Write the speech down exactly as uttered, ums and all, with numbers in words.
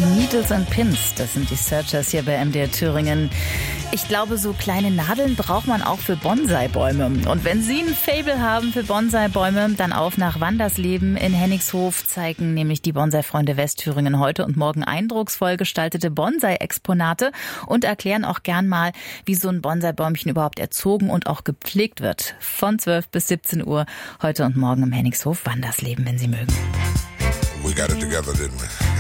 Needles and Pins, das sind die Searchers hier bei M D R Thüringen. Ich glaube, so kleine Nadeln braucht man auch für Bonsai-Bäume. Und wenn Sie ein Faible haben für Bonsai-Bäume, dann auf nach Wandersleben in Hennigshof zeigen nämlich die Bonsai-Freunde Westthüringen heute und morgen eindrucksvoll gestaltete Bonsai-Exponate und erklären auch gern mal, wie so ein Bonsai-Bäumchen überhaupt erzogen und auch gepflegt wird. Von zwölf bis siebzehn Uhr heute und morgen im Hennigshof Wandersleben, wenn Sie mögen. We got it together, didn't we?